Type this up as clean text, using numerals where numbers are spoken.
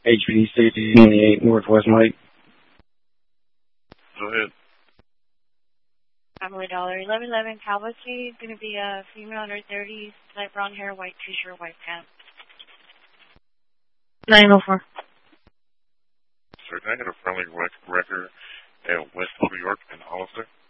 HVC 28 Northwest Mike. Go ahead. Family Dollar 1111 Calvary. Going to be a female under 30s, light brown hair, white t-shirt, white pants. 904. Sir, can I get a friendly record at West New York and Hollister?